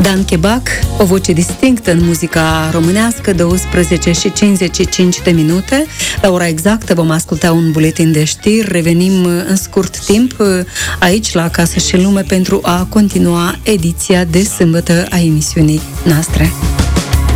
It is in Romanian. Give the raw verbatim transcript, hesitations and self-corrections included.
Dan Chebac, o voce distinctă în muzica românească, douăsprezece și cincizeci și cinci de minute. La ora exactă vom asculta un buletin de știri. Revenim în scurt timp aici la Acasă și Lume pentru a continua ediția de sâmbătă a emisiunii noastre.